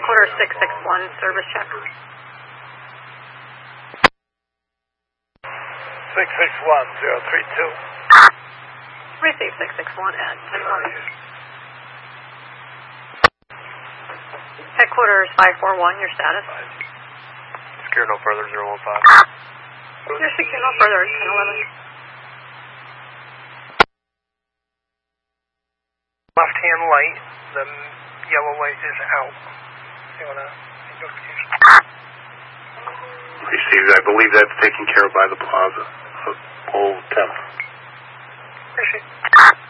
Headquarters 661, service check. 661-032. Receive 661 at 10-1. Headquarters 541, your status? Secure no further, 015. You're secure no further, 10-11. Left-hand light, the yellow light is out. You want to notification? Received. I believe that's taken care of by the plaza. Pole 10. Appreciate it.